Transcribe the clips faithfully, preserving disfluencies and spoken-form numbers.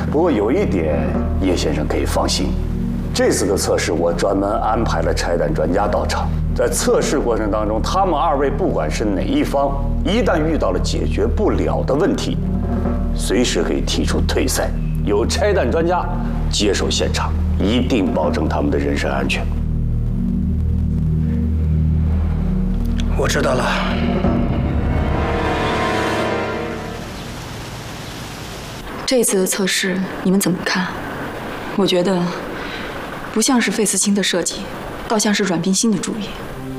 不过有一点，叶先生可以放心，这次的测试我专门安排了拆弹专家到场，在测试过程当中，他们二位不管是哪一方，一旦遇到了解决不了的问题，随时可以提出退赛，由拆弹专家接手现场，一定保证他们的人身安全。 我知道了。 这次的测试你们怎么看？我觉得不像是费思清的设计，倒像是阮冰心的主意。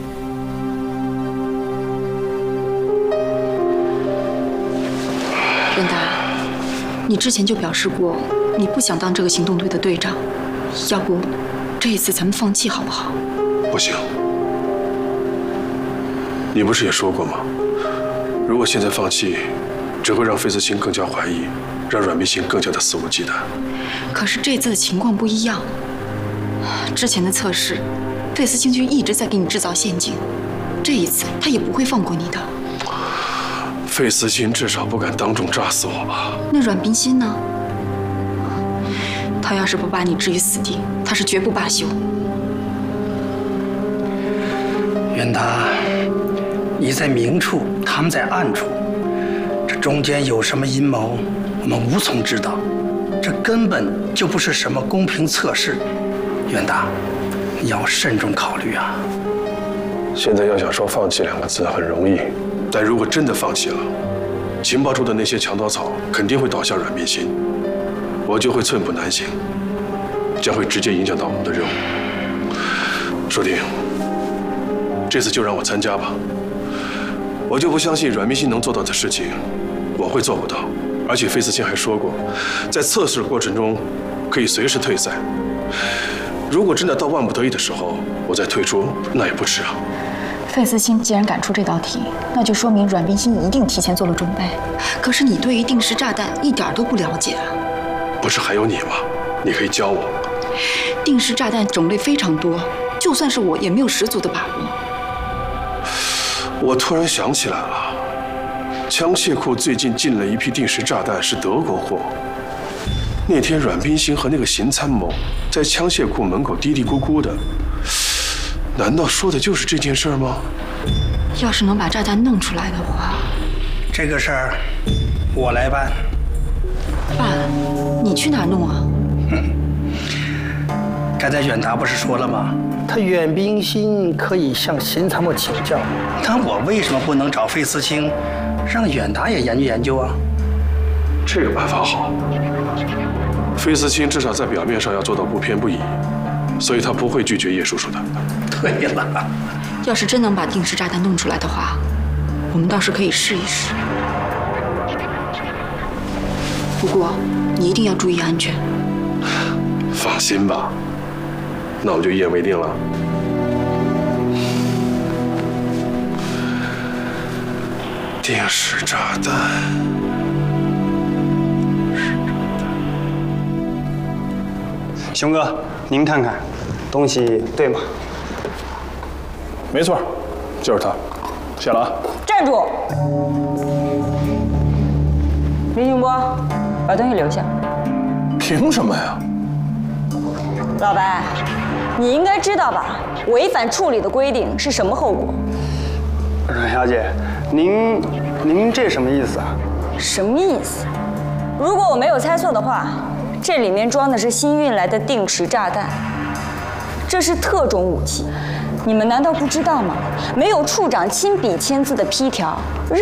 任达，你之前就表示过你不想当这个行动队的队长，要不这一次咱们放弃好不好？ 不行。你不是也说过吗？如果现在放弃，只会让费思清更加怀疑，让阮冰心更加的肆无忌惮。 可是这次的情况不一样，之前的测试，费思清就一直在给你制造陷阱，这一次他也不会放过你的。 费思清至少不敢当众炸死我吧？ 那阮冰心呢？他要是不把你置于死地，他是绝不罢休。 袁达，你在明处，他们在暗处，这中间有什么阴谋，我们无从知道。这根本就不是什么公平测试。袁达，你要慎重考虑啊！ 现在要想说放弃两个字很容易，但如果真的放弃了，情报处的那些墙头草肯定会倒向阮冰心，我就会寸步难行，将会直接影响到我们的任务。舒婷，这次就让我参加吧。我就不相信阮冰心能做到的事情，我会做不到。而且费思清还说过，在测试过程中可以随时退赛。如果真的到万不得已的时候，我再退出，那也不迟啊。 费思清既然敢出这道题，那就说明阮冰心一定提前做了准备。可是你对于定时炸弹一点都不了解啊！ 不是还有你吗？你可以教我。 定时炸弹种类非常多，就算是我也没有十足的把握。 我突然想起来了，枪械库最近进了一批定时炸弹，是德国货。那天阮冰心和那个邢参谋在枪械库门口嘀嘀咕咕的，难道说的就是这件事吗？ 要是能把炸弹弄出来的话， 这个事儿我来办。 办？你去哪儿弄啊？ 哼，刚才远达不是说了吗？他阮冰心可以向邢参谋请教，那我为什么不能找费思清，让远达也研究研究啊？ 这个办法好。费思清至少在表面上要做到不偏不倚，所以他不会拒绝叶叔叔的。 对了， 要是真能把定时炸弹弄出来的话，我们倒是可以试一试。不过你一定要注意安全。 放心吧，那我们就一言为定了。定时炸弹。 熊哥，您看看，东西对吗？ 没错，就是他。谢了啊！ 站住！林俊波，把东西留下。 凭什么呀？ 老白，你应该知道吧？违反处理的规定是什么后果？ 阮小姐，您您这什么意思啊？ 什么意思？如果我没有猜错的话，这里面装的是新运来的定时炸弹，这是特种武器。你们难道不知道吗？没有处长亲笔签字的批条，